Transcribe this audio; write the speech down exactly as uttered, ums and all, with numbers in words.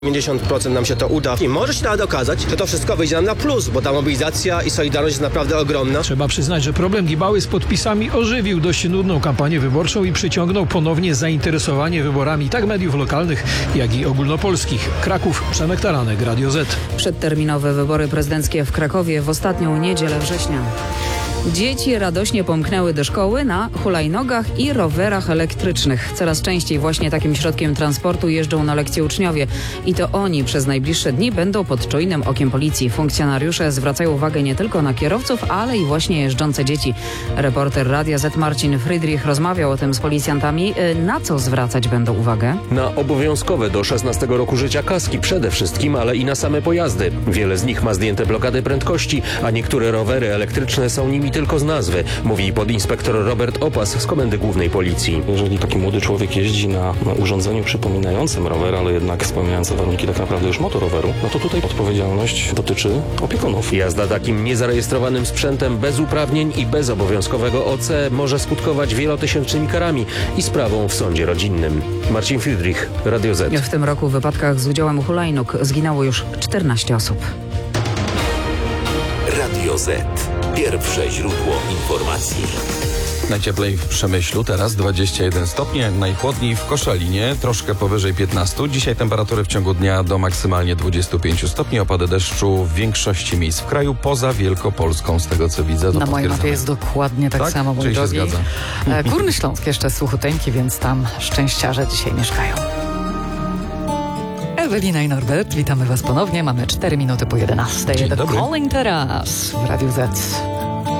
pięćdziesiąt procent nam się to uda i może się nawet okazać, że to wszystko wyjdzie nam na plus, bo ta mobilizacja i solidarność jest naprawdę ogromna. Trzeba przyznać, że problem Gibały z podpisami ożywił dość nudną kampanię wyborczą i przyciągnął ponownie zainteresowanie wyborami tak mediów lokalnych, jak i ogólnopolskich. Kraków, Przemek Taranek, Radio Z. Przedterminowe wybory prezydenckie w Krakowie w ostatnią niedzielę września. Dzieci radośnie pomknęły do szkoły na hulajnogach i rowerach elektrycznych. Coraz częściej właśnie takim środkiem transportu jeżdżą na lekcje uczniowie. I to oni przez najbliższe dni będą pod czujnym okiem policji. Funkcjonariusze zwracają uwagę nie tylko na kierowców, ale i właśnie jeżdżące dzieci. Reporter Radia Z Marcin Friedrich rozmawiał o tym z policjantami. Na co zwracać będą uwagę? Na obowiązkowe do szesnastego roku życia kaski przede wszystkim, ale i na same pojazdy. Wiele z nich ma zdjęte blokady prędkości, a niektóre rowery elektryczne są nimi tylko z nazwy, mówi podinspektor Robert Opas z Komendy Głównej Policji. Jeżeli taki młody człowiek jeździ na, na urządzeniu przypominającym rower, ale jednak spełniające warunki tak naprawdę już motoroweru, no to tutaj odpowiedzialność dotyczy opiekunów. Jazda takim niezarejestrowanym sprzętem bez uprawnień i bez obowiązkowego O C może skutkować wielotysięcznymi karami i sprawą w sądzie rodzinnym. Marcin Friedrich, Radio Z. W tym roku w wypadkach z udziałem hulajnóg zginęło już czternaście osób. Radio Z. Pierwsze źródło informacji. Najcieplej w Przemyślu, teraz dwadzieścia jeden stopni, najchłodniej w Koszalinie, troszkę powyżej piętnastu. Dzisiaj temperatury w ciągu dnia do maksymalnie dwudziestu pięciu stopni, opady deszczu w większości miejsc w kraju, poza Wielkopolską, z tego co widzę. Na mojej mapie jest dokładnie tak, tak? samo, mój Czyli drogi. się zgadza. Górny Śląsk jeszcze suchuteńki, więc tam szczęściarze dzisiaj mieszkają. Ewelina i Norbert, witamy Was ponownie. Mamy cztery minuty po jedenastej. Dzień The dobry. Calling teraz w Radiu Z.